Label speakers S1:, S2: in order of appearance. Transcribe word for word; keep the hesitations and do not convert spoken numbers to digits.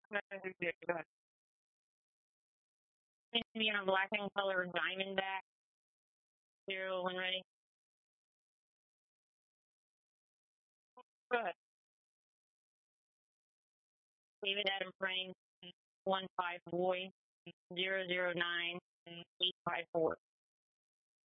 S1: Go ahead. Be on a black and color Diamondback. Zero when ready. Go ahead. David Adam Frame, one five boy, zero zero nine eight five four.